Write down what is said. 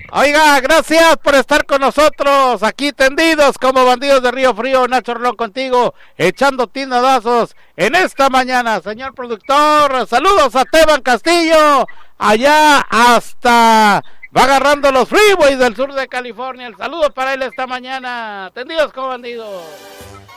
Oiga, gracias por estar con nosotros, aquí tendidos como bandidos de Río Frío. Nacho Rolón contigo, echando tinadazos en esta mañana. Señor productor, saludos a Teban Castillo, allá hasta va agarrando los freeways del sur de California. El saludo para él esta mañana, tendidos como bandidos.